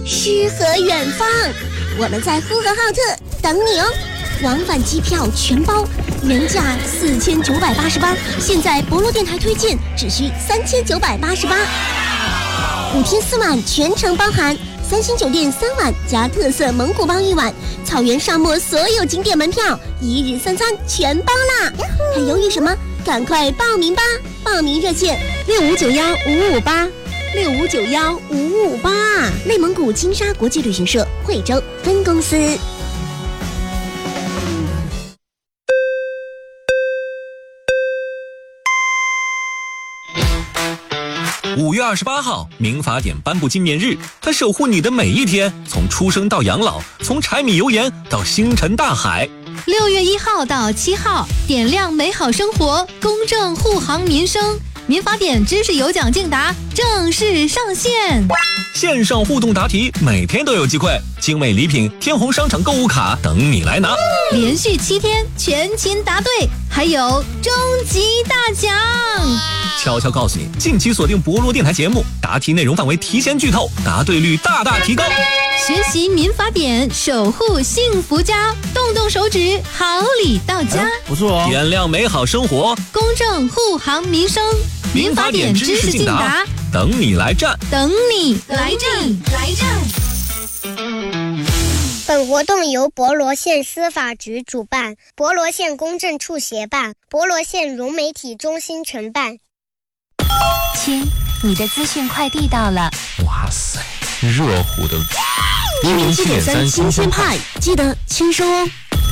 诗和远方，我们在呼和浩特等你哦。往返机票全包，原价4988，现在博罗电台推荐只需3988。5天4晚全程包含3星酒店3晚加特色蒙古包1晚，草原沙漠所有景点门票，1日3餐全包啦！还犹豫什么？赶快报名吧！报名热线65915558，65915558，内蒙古金沙国际旅行社惠州分公司。 5月28号，民法典颁布纪念日，它守护你的每一天，从出生到养老，从柴米油盐到星辰大海。 6月1号到7号，点亮美好生活，公正护航民生。民法典知识有奖竞答正式上线， 线上互动答题，每天都有机会，精美礼品、天虹商场购物卡等你来拿。 连续7天全勤答对，还有终极大奖。 悄悄告诉你，近期锁定博罗电台节目，答题内容范围提前剧透，答对率大大提高。 学习民法典，守护幸福家，动动手指，好礼到家。 不错哦， 点亮美好生活， 公正护航民生。民法典知识竞答， 等你来战， 等你来战。 本活动由博罗县司法局主办，博罗县公证处协办，博罗县融媒体中心承办。 亲，你的资讯快递到了。 哇塞，热乎的 107.3新鲜派，记得签收哦。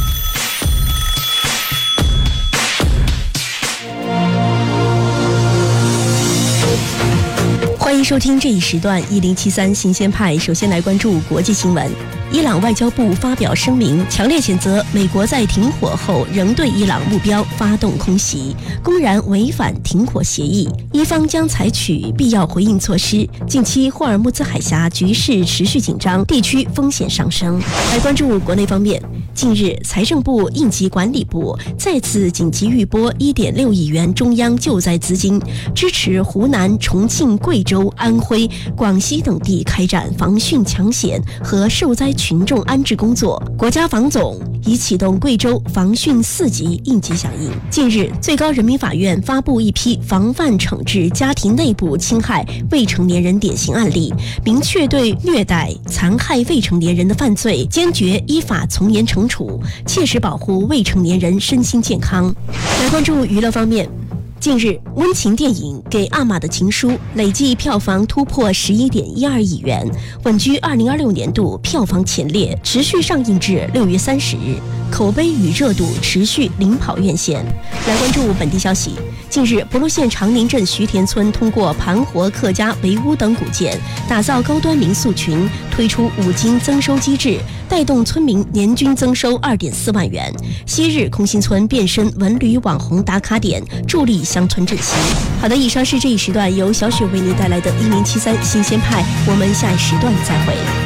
欢迎收听这一时段1073新鲜派。首先来关注国际新闻。伊朗外交部发表声明，强烈谴责美国在停火后仍对伊朗目标发动空袭，公然违反停火协议，伊方将采取必要回应措施。近期霍尔木兹海峡局势持续紧张，地区风险上升。来关注国内方面，近日财政部应急管理部再次紧急预拨1.6亿元中央救灾资金，支持湖南、重庆、贵州、安徽、广西等地开展防汛抢险和受灾群众安置工作。国家防总已启动贵州防汛4级应急响应。近日，最高人民法院发布一批防范惩治家庭内部侵害未成年人典型案例，明确对虐待、残害未成年人的犯罪坚决依法从严惩处，切实保护未成年人身心健康。来关注娱乐方面。近日，温情电影《给阿玛的情书》累计票房突破11.12亿元，稳居2026年度票房前列，持续上映至6月30日，口碑与热度持续领跑院线。来关注本地消息。近日，博罗县长宁镇徐田村通过盘活客家围屋等古建，打造高端民宿群，推出5金增收机制，带动村民年均增收2.4万元。昔日空心村变身文旅网红打卡点，助力乡村振兴。好的，以上是这一时段由小雪为您带来的1073新鲜派，我们下一时段再会。